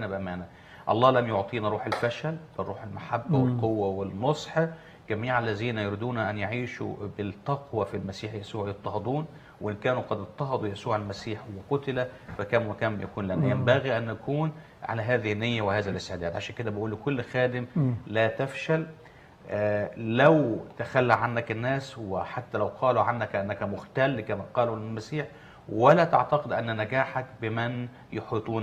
علينا بأمانة. الله لم يعطينا روح الفشل، بل روح المحبة والقوة والنصح. جميع الذين يريدون أن يعيشوا بالتقوى في المسيح يسوع يضطهدون، وإن كانوا قد اضطهدوا يسوع المسيح وقتل فكم وكم يكون لنا. ينبغي أن نكون على هذه النية وهذا الاستعداد. عشان كده بقول لكل خادم لا تفشل. لو تخلى عنك الناس، وحتى لو قالوا عنك أنك مختل كما قالوا للمسيح، ولا تعتقد أن نجاحك بمن يحيطون